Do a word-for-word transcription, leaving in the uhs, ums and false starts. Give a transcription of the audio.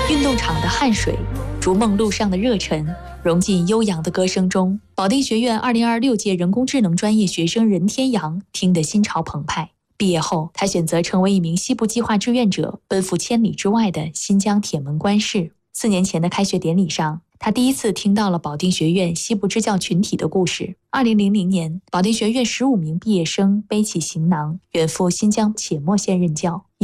运动场的汗水，逐梦路上的热忱，融进悠扬的歌声中。保定学院二零二六届人工智能专业学生任天阳听得心潮澎湃。毕业后，他选择成为一名西部计划志愿者，奔赴千里之外的新疆铁门关市。四年前的开学典礼上，他第一次听到了保定学院西部支教群体的故事。二零零零年，保定学院十五名毕业生背起行囊，远赴新疆且末县任教。